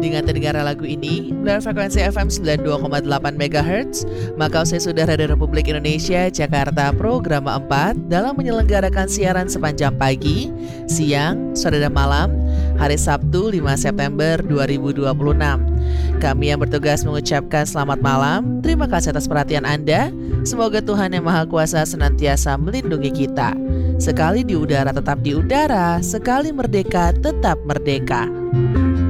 Dengan terdengar lagu ini melalui frekuensi FM 92,8 MHz, maka saya sudah Radio Republik Indonesia Jakarta Program 4 dalam menyelenggarakan siaran sepanjang pagi, siang, sore dan malam hari Sabtu 5 September 2026. Kami yang bertugas mengucapkan selamat malam. Terima kasih atas perhatian Anda. Semoga Tuhan Yang Maha Kuasa senantiasa melindungi kita. Sekali di udara tetap di udara, sekali merdeka tetap merdeka.